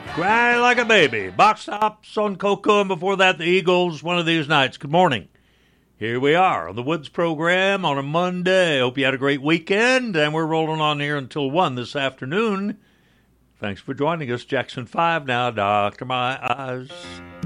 Cry like a baby. Box tops on Cocoa, and before that, the Eagles, One of These Nights. Good morning. Here we are on the Woods program on a Monday. Hope you had a great weekend, and we're rolling on here until 1 this afternoon. Thanks for joining us. Jackson 5 now, Dr. My Eyes.